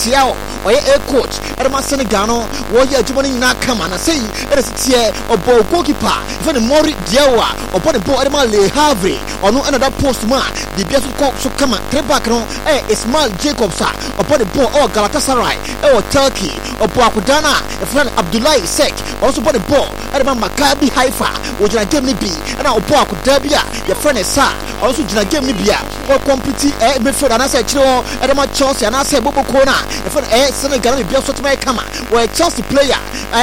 Tiao or a coach Edema Senegano or ya Jumani Nakama na say it is here or ball goalkeeper even the Mori Diawa or body ball Edema Le Havre or no another postman the best coach so come at Trebacron Ismail Jacobsa or body ball or Galatasaray or Turkey or Boakudana a friend Abdullahi Sek also body ball Edema Maccabi Haifa or Jana Game Nibi and our Boakudabia your friend is Sa also Jana Game Nibia or complete midfield and I said Edema Chelsea and I said Bobo Kona if an Senegal be also to make come where Chelsea player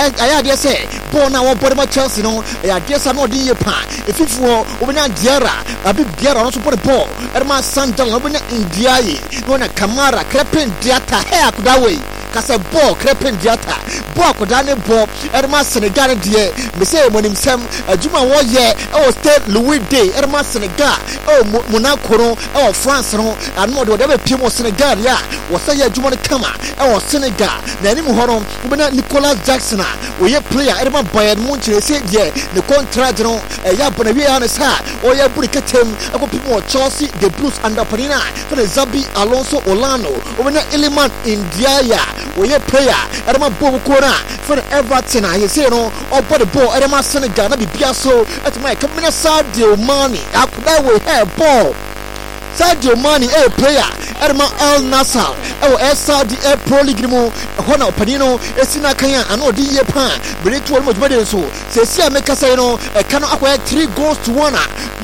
I dare say born now body Chelsea no I guess I'm not the pan if it for Obina Diara a big Diara also put a ball Edema Sandal Obina India no na Kamara Crepin Diata hair that way Kasa ball Crepin Diata ball Kodane ball Edema Senegal dear me say when him Sam Juma 1 year oh state Louis Day Edema Senegal oh Monaco oh France no and more whatever people Senegal yeah was say Juma Kama oh Senegal na ni muhono Obina Nicolas Jackson we player Edema Bayern Munich say yeah the contract no ya bona we an sa oh ya buri katem ako people Chelsea the Blues under Panina for the Zabi Alonso Olano Obina Iliman India ya we player Edema Bobo Kona for Everton I say no or body ball Edema Senegal na bibia so at my company Sadio Mane akuda we have ball Sadio Mane a player Edema Al Nassr Saudi Pro League mo hona panino esina kanya ano di ye pan bere to almost body so say see make say no can acquire 3 goals to 1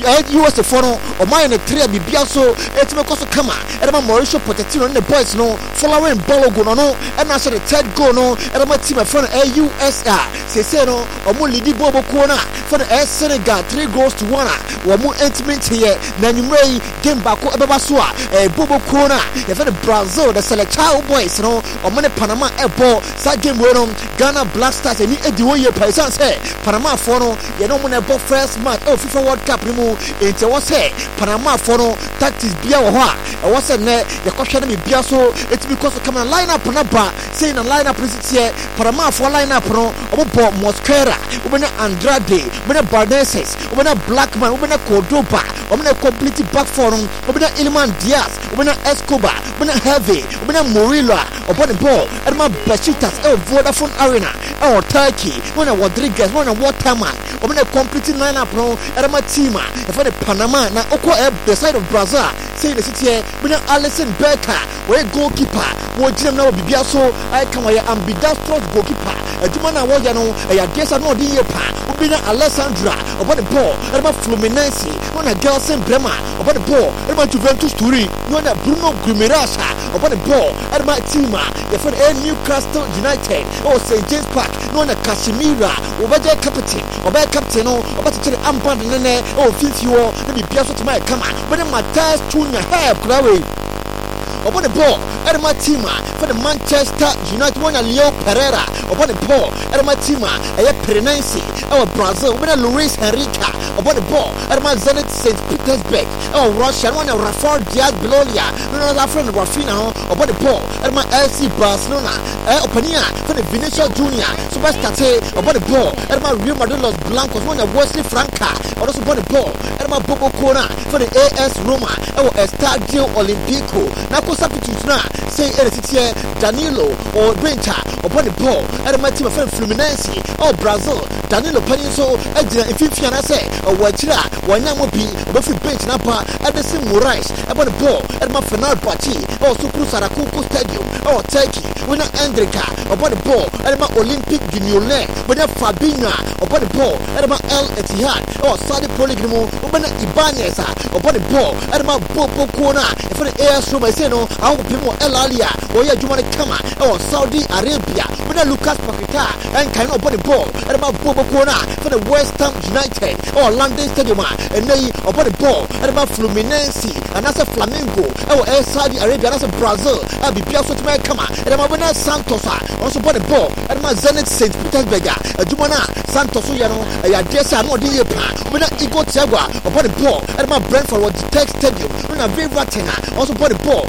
US for no o mine 3 bibia so etime koso kama Edema Mauricio Pochettino and the boys no following Balogun no and na the third goal no Edema team from USR say no o mo lead Bobo Kona for the Senegal 3 goals to 1 wo mo intimate here na nyumrei game back ko ebeba so Bobo Kona e for the Brazil the Selecao boys no o mo ne Panama ball sa game we no Ghana Black Stars ni ediwo ye paisan say Panama for no ye no mo ne ball first match FIFA World Cup ni mu enti wo say Panama for no tactics bia wo ho a wo say ne ye kohwe na bia so it because come on line up na ba say na line up here Panama for line up no o ball Mosquera o be na Andrade o be na Barneses o be na Blackman o be na Cordoba o be na complete back for no o be na Iliman Diaz o be na Escobar o be na Heavy o be na Murillo o be na ball Edema Besiktas Vodafone Arena Turkey when Rodriguez when Waterman o be na complete line up no Edema team for the Panama na oko the side of Brazil say the city here be na Alisson Becker we goalkeeper wo jinem na bibia so I can we ambidextrous goalkeeper aduma na wo ya no ya desa no di ye pa o be na Alessandra o be the ball Edema Fluminense when Gelson Bremer o be the ball Edema Juventus Turin when Bruno Guimaraes o be the ball Edema team for Newcastle United St. James Park no na Casemiro o be the captain no o be the amband nene fifth yo na bibia so tuma kama but the Matthias Cunha help krawe upon the ball Edema team for the Manchester United one Leo Pereira upon the ball Edema team Perenense Brazil when Luis Enrique upon the ball Edema Zenit St. Petersburg Russia one Rafael Diaz Belolia no other friend Rafinha upon the ball Edema LC Barcelona Opania for the Vinicius Junior Superstar upon the ball Edema Real Madrid Los Blancos one Wesley Franca also upon the ball Edema Bobo Kona for the AS Roma Estadio Olimpico Nako substitute na say here Danilo or Brinta upon the ball Edema team of Fluminense Brazil Danilo Paninso Ejina Ififiana say Wachira Wanyamo B Buffy bench Napa Edison Moraes upon the ball Edema Fernand Pachi Sukru Sarakuku Stadium Turkey winner Andrika upon the ball Edema Olympic Guignolin winner Fabinho upon the ball Edema El Etihad Saudi Pro League upon Ibanez upon the ball Edema Bobo Kona for the AS Roma say no I will people El Alia Oya Jumane Kama Saudi Arabia winner Lucas Paqueta and kind of upon the ball Edema Bobo Kona for the West Ham United London Stadium and they upon the ball Edema Fluminense and that's a Flamengo Saudi Arabia that's a Brazil Bibia so to make Kama Edema winner Santos also upon the ball Edema Zenit St. Petersburg Jumana Santos Yano Desa no di pa winner Igor Thiago upon the ball Edema Brentford Tech Stadium winner Vivatina also upon the ball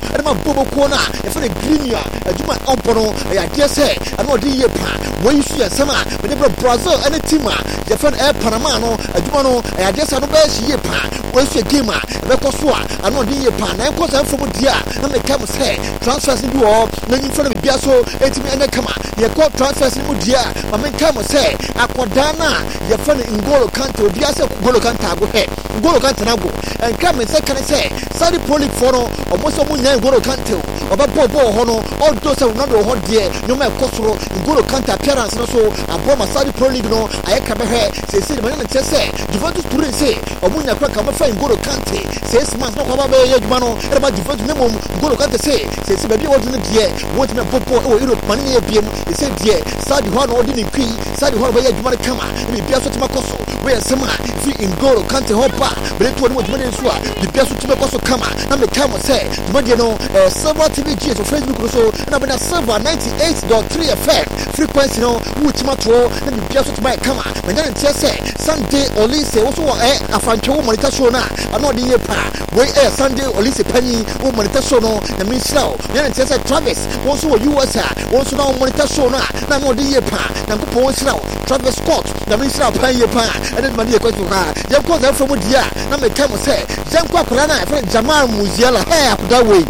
ɛde ma bobo ko na yɛfɛ no green adwuma ɔmpɔ no ɛyɛ adeɛ sɛ ɛno ɔde yie pa wɔyi so yɛ nsɛm a mede brɛ Brazil ɛne team a yɛfɛ no Panama no adwuma no ɛyɛ adeɛ sɛ no bɛyɛ hye yie pa wɔyi so yɛ game a ɛbɛkɔ so a ɛno ɔde yie pa na ɛnkɔ sɛ mfom deɛ a na meka mo sɛ transfers no bi wɔ na nyimfa no bibia so ɛtumi ɛnɛ kama yɛkɔ transfers no mu deɛ a ma menka mo sɛ akɔdaa no a yɛfɛ no N'Golo Kante obiara sɛ N'Golo Kante ago hɛ N'Golo Kante no ago ɛnka me sɛ kane sɛ Saudi Pro League fɔ no ɔmo sɛ ɔmo nya N'Golo Kante ɔbɛbɔ bɔɔl hɔ no ɔdɔ sɛ Ronaldo hɔ deɛ nneɛma ɛkɔ soro N'Golo Kante appearance no so abɔ ma Saudi Pro League no ayɛ ka bɛhwɛ sɛsɛ ma ne kyerɛ sɛ Juventus Turin sɛ ɔmo nya kora ka mɛfa N'Golo Kante 6 months na ɔkɔba bɛyɛ adwuma no ɛde ma Juventus ne mmom N'Golo Kante sɛsɛ baabi a wɔde no deɛ wɔntumi abɔ bɔɔl ɛwɔ Europe ma ne yɛ biem ɛsɛ deɛ Saudi hɔ na ɔde ne nkwi Saudi hɔ na bɛyɛ adwuma no kama ne biribia so tumi akɔ so wɔyɛ nsɛm a fi N'Golo Kante hɔ ba bere to ne dwumadie nso a biribia so tumi akɔ so kama na meka mo sɛ dwumadie no Silver TV GS on Facebook no so na bɛna Silver 98.3 FM frequency no wotuma to na biribia so tumi kama manya ne nteɛ sɛ Sunday Olise wo so wɔ afantwe wo monitor show na ano ɔde yɛ pa wei Sunday Olise panyi wo monitor show no na me nhyira wo manya ne nteɛ sɛ Travis wo so wɔ US a wo so na wo monitor show na ano ɔde yɛ pa na nkopɔ wo nhyira wo Travis Scott na me nhyira pan yɛ pa ɛde dwumadie yɛ kwatu ha yɛnkɔ sɛ mfrɛ mu deɛ a na meka mo sɛ yɛnkɔ akɔda no a ɛfrɛ Jamal Musiala akɔda wei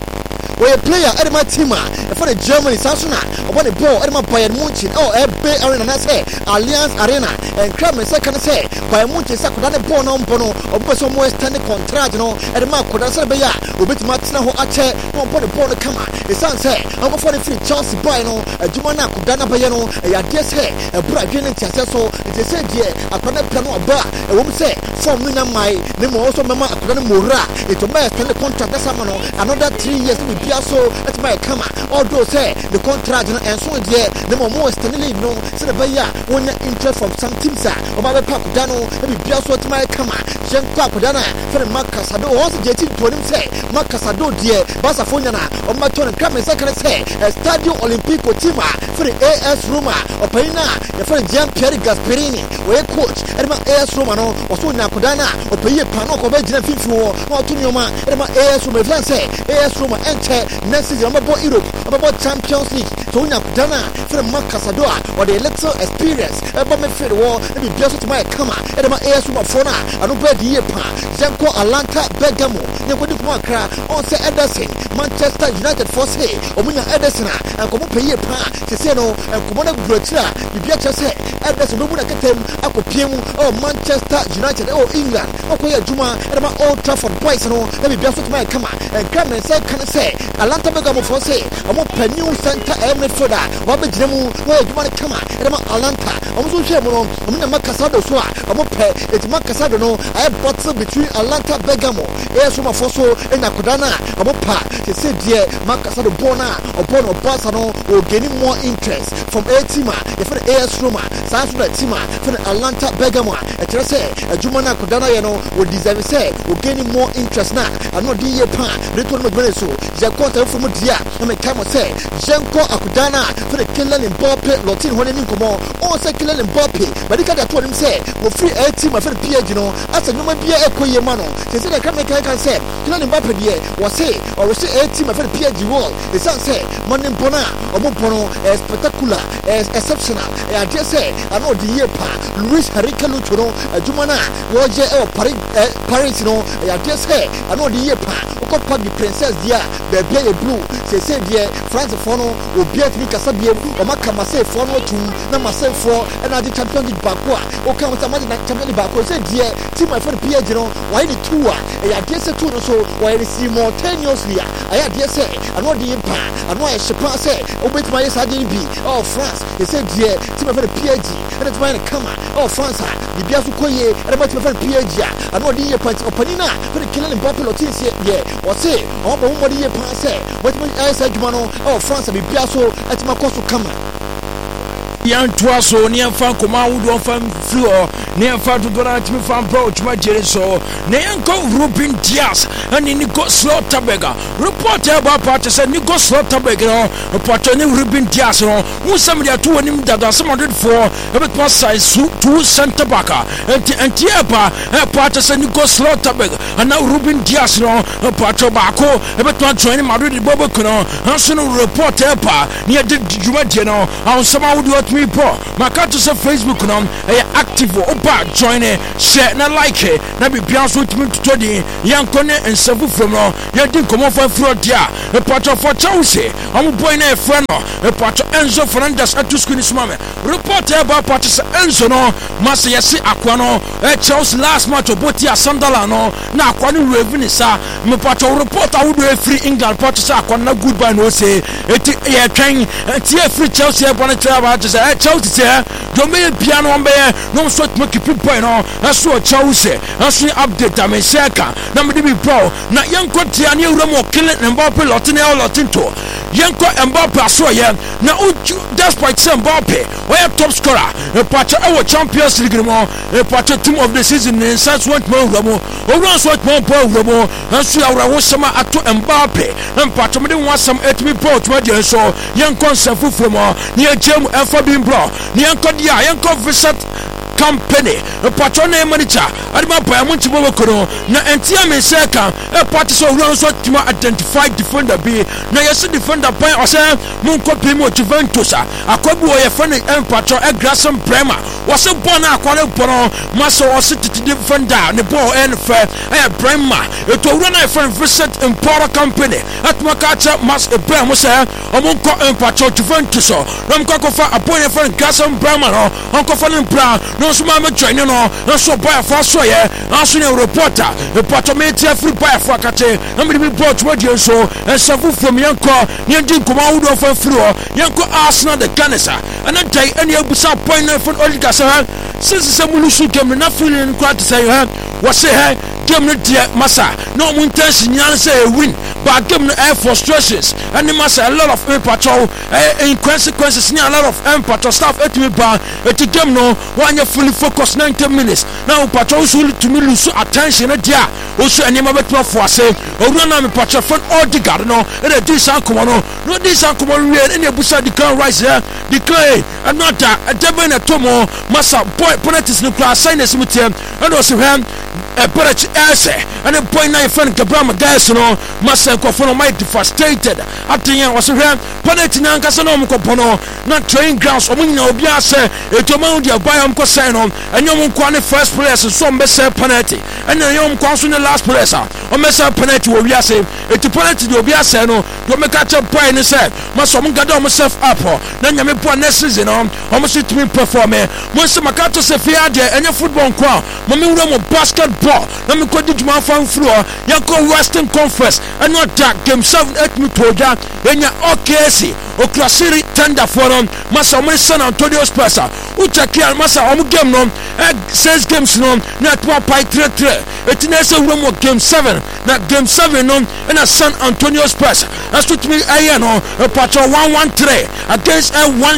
wɔyɛ player ɛde ma team a ɛfɛ no Germany saa so na ɔbɔ ne ball ɛde ma Bayern Munich ɛbɛ arena na sɛ Allianz Arena ɛnkra me sɛ ka ne sɛ Bayern Munich sɛ akɔda ne ball na ɔmpɔ no ɔbɛpɛ sɛ ɔmo extend contract no ɛde ma akɔda sɛ ɛbɛyɛ a obɛtumi atena hɔ akyɛ na ɔmpɔ ne ball no kama ɛsiane sɛ ɔnkɔfɔ ne firi Chelsea bae no adwuma no akɔda no bɛyɛ no ɛyɛ adeɛ sɛ ɛboro adwene ne ntiasɛ so nti sɛ deɛ akɔda no pɛ no ɔba a ɛwɔ mu sɛ form no nya mmae ne ma ɔwɔ so mɛma akɔda no mmɔwura a ɛtɔ ma extend contract na sama no another 3 years ne bibia so ɛtuma yɛ kama ɔdɔ sɛ the contract no ɛnso deɛ ne ma ɔmo extend leave no sɛ ɛbɛyɛ a wɔnya interest from some teams a ɔba bɛpa akɔda no na bibia so ɛtuma yɛ kama hyɛn kɔ akɔda no a fɛrɛ Makasado wɔn sɛ deɛ ti ntonim sɛ Makasado deɛ basafo nya na ɔmo bɛtɔ no nkra me sɛ kane sɛ Stadio Olimpico team a fɛrɛ AS Roma ɔpanyin no a yɛfɛrɛ Gianpiero Gasperini wɔyɛ coach ɛde ma AS Roma no wɔso nya akɔda no a ɔpanyin pa no ɔkɔ bɛgyina mfimfini hɔ na ɔto nneɛma ɛde ma AS Roma ɛfɛrɛ sɛ AS Roma ɛnkyɛ next season ɔbɛbɔ Europe ɔbɛbɔ Champions League so wonya akɔda no a fɛrɛ Makasado a ɔde little experience ɛbɔ midfield wɔ na biribia so tuma yɛ kama ɛde ma AS Roma foɔ no a ano bɛɛ de yie pa yɛnkɔ Atlanta Bergamo yɛnkɔdi nkɔmɔ akra ɔn sɛ Ederson Manchester United foɔ se ɔmo nya Ederson a nkɔmɔ pɛ yie pa sese no nkɔmɔ no gura akyire a biribia kyerɛ sɛ Ederson bɛbu na kɛtɛm akɔpie mu Manchester United England ɔkɔyɛ adwuma ɛde ma Old Trafford Boys no na biribia so tuma yɛ kama nkra me nsa ka ne sɛ Atlanta Bergamo foɔ se ɔmo pɛ new center midfield a wɔabɛgyina mu na ɔyɛ adwuma no kama ɛde ma Atlanta ɔmo so hwɛ mu no ɔmo nya Makasado so a ɔmo pɛ eti Makasado no ayɛ battle between Atlanta Bergamo AS Roma foɔ so ɛnya akɔda no a ɔmo pa sɛ deɛ Makasado bɔɔ no a ɔbɔ no ɔbaasa no ɔgaining more interest from a team a yɛfɛ no AS Roma saa so na team a fɛ no Atlanta Bergamo a ɛkyerɛ sɛ adwuma no akɔda no yɛ no ɔdeserve sɛ ɔgaining more interest na ano ɔde yie pa reto no madwene so yɛkɔ ntɛmfo mu deɛ a na meka mo sɛ yɛnkɔ akɔda no a fɛ no Kylian Mbappe lɔtin hɔ no ani nkɔmmɔ ɔn sɛ Kylian Mbappe bade ka de atoɔ nim sɛ wɔfiri a team a fɛ no PSG no asɛ nnwoma bia ɛkɔ yie ma no sɛ sɛ dɛka meka ka sɛ Kylian Mbappe deɛ wɔse ɔrehye a team a fɛ no PSG wall ɛsiane sɛ ma ne mpɔ no a ɔmo mpɔ no spectacular exceptional adeɛ sɛ ano ɔde yie pa Luis Henrique Lucho no adwuma no a wɔgye ɛwɔ Paris no adeɛ sɛ ano ɔde yie pa wokɔ Parc des Princes deɛ a baabi a yɛ blue sɛsɛ deɛ Francefoɔ no obiara tumi kasa biem ɔma ka Marseillefoɔ no atum na Marseillefoɔ ɛna agye Champions League baako a woka wo sɛ magye Champions League baako sɛ deɛ team a ɛfɛ no PSG no wɔayɛ ne two a ɛyɛ adeɛ sɛ two no so wɔyɛ ne simultaneously a ɛyɛ adeɛ sɛ ano ɔde yie pa ano ayɛ hye pa sɛ wobɛtumi ayɛ saa adeɛ no bi France ɛsɛ deɛ team a ɛfɛ no PSG ɛna tumi ayɛ no kama France a biribia so kɔ yie ɛna ma team a ɛfɛ no PSG a ano ɔde yie pa ɔpanin a fɛ no Kylian Mbappe lɔtin sɛ deɛ ɔse ɔmabɔ ho mmɔde yie pa sɛ wɔtumi ayɛ saa adwuma no France a biribia so ɛtumi akɔ so kama yɛntoa so ne yɛmfa nkɔmmɔ ahodoɔ mfa mfiri hɔ ne fa do dora timi fan pro tuma jere so ne yanko Ruben Dias and Nico Slotterberger report about part say Nico Slotterberger report ni Ruben Dias no who somebody at 2 nim that some 104 a bit more size 2 center back and tiapa part say Nico Slotterberger and now Ruben Dias no part bako a bit more join Madrid Bobo Kuno and so report pa near the Jumadi no and somehow do what me pro makato say Facebook no active opa join share na like na be pianso timi to di yankone ensafu from no ya din komo fa frodia a part of for Chelsea am boy na friend no a part Enzo Fernandez atu screen smame report about part Enzo no mas yesi akwa no Chelsea last match oboti Sunderland no na akwa no revenue sa me part report awudo free England part sa akwa na goodbye no say eti ye twen eti free Chelsea ebon tell about say Chelsea say do me piano on be no so to keep boy no aso Chelsea aso update am seka na me be pro na yanko tia ne uramo kile Mbappe lotine o lotinto yanko Mbappe aso ye na despite Mbappe we top scorer a part our Champions League mo a part team of the season in sense want more uramo o run so more uramo aso urawo sama ato Mbappe and part me want some 8 me pro to me so yanko safu from near Jam Alpha bin bro yanko dia yanko visit company a patron manager adima pa amunti bobo kono na entia me seka a party so run so to identify defender be na yes defender point o say mun ko pimo Juventus akobi o ye fan patron e Grayson Bremer was a born akwale bono maso o sit to defender ne ball en fa e Bremer e to run a fan visit import company at makacha mas e Bremer say o mun ko patron Juventus ram ko fa apon e fan Grayson Bremer on ko fa bra no so ma join no so boy for so ye aso ne reporter department free boy for akate na me report radio so and safu from yanko yendin koma wudo for free yanko Arsenal the Canesa and that day any abusa point for Oliga say since some lusu game na feeling quite say was say game no dia masa no mun tension yan say win but game no frustrations and masa a lot of impact in consequences a lot of impact staff at me ba at game no one fully focus 90 minutes now patrol so to me lose attention dia also anima beto for say o na me patrol for Odegaard no e dey san komo no dey san komo we any busa the can rise here the clay and not a devil na tomo masa boy penalties no class sign as mutem and also him a perch ese and a point 9 friend Gabriel guys no masa ko for my devastated atiyan was him penalty na nkasa no mo kopono na training grounds omunyina obi ase etomo dia buy am ko say no enyom kwa ne first place so mbe say penalty and enyom kwa so ne last place o me say penalty wo wi ase eti penalty do obi ase no do me catch boy ne say maso mo gada mo self up na nyame po next season o mo sit me perform mo se makato se fia de enye football kwa mo me wura mo basketball na me ko dijuma fan floor yanko Western Conference and not that game 7 at me toja enya OKC Oklahoma Thunder for masa mo San Antonio Spurs uchakia masa o game no 6 games no na 3-3 etinese wura mo game 7 na game 7 no na San Antonio Spurs aso to me aye no patro 1-1-3 against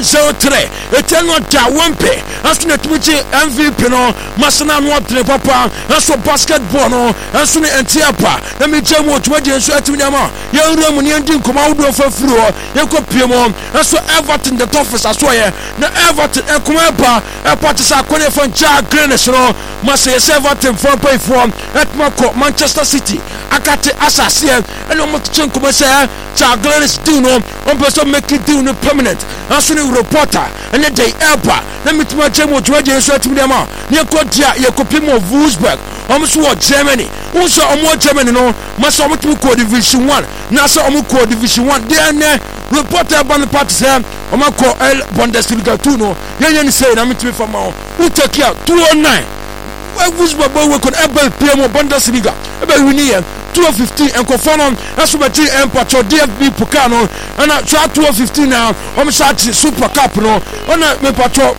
1-0-3 eteno da wampe aso na timichi MVP no masa na no tre papa aso basketball no aso ne entiapa na me jamo to me so atimi ama ya wura mo ne ndi nkoma wudo fa furu ya ko piemo aso Everton the toughest aso ye na Everton ekoma ba partisa kone for Jack Grealish no masa yes Everton for pay for at Manchester City akate asase and omo to chen kuma say Jack Grealish do no on person make it do no permanent aso ne reporter and the day elpa na mituma chemo to radio so atimi ama ne ko dia ye ko pimo Wolfsburg so Germany unso omo Germany no masa omo to ko division 1 na so omo ko division 1 there reporter ban the party say omo ko El Bundesliga 2 no yenye say na mitumi fama utakia 209 Wolfsburg we kon able PM Bundesliga ebe wini 215 and kofono aso beti empatro DFB Pokal no na 215 now omo start Super Cup no ona me patro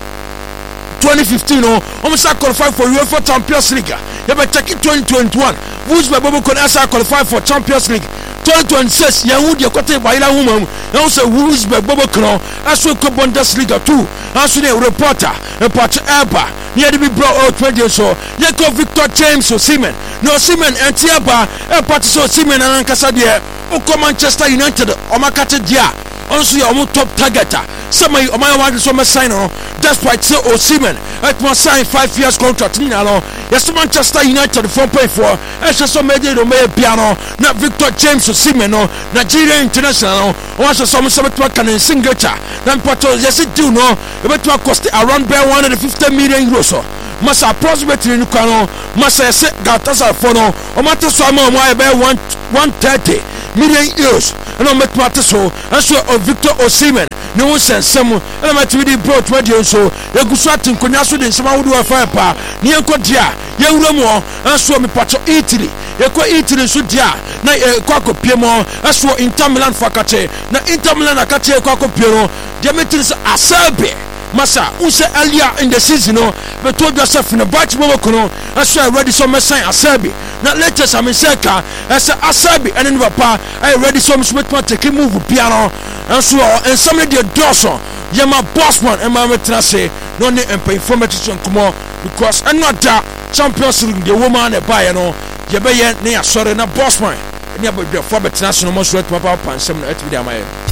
2015 no almost qualified for UEFA Champions League. You better take it 2021. Wolfsburg Bobo can also qualify for Champions League. 2026 Yahudi yakote baila huma. Na usa Wolfsburg Bobo can also go Bundesliga 2. Also the reporter, a patch Elba. near the big bro 20 so Yako Victor James Osimhen no Osimhen and Tiaba and Patis Osimhen and Ancasadia Oko Manchester United Omakate Dia also your top targeter some of my one is on my sign on despite say Osimhen at my sign 5 years contract yes Manchester United 4.4 as so made it piano not Victor James Osimhen no Nigeria International once some can in signature then Porto yes it do no it will cost around 150 million euros masa approximately in Kano masa se Galatasaray for no o matter so am why be 130 million euros and o met matter so so Victor Osimhen no sense some element with the bro 20 so e gusuatin konya so den sama wodu afa pa ne enkodia ye wuramu so me pacho Italy e ko Italy so dia na e ko akopie mo so Inter Milan fakate na Inter Milan akate e ko akopie no dia metis Asabe masa unse earlier in the season no be told yourself in the batch mo kono so ready so me sign Asabe na latest am seka as Asabe and in papa I ready so me take move piano and so and some of the Dawson yama bossman and my metrase no ne information come because and not that Champions League the woman e buy no ye be ye ne asore na bossman ne abodwe for betrase no mo so papa pansem na atbi am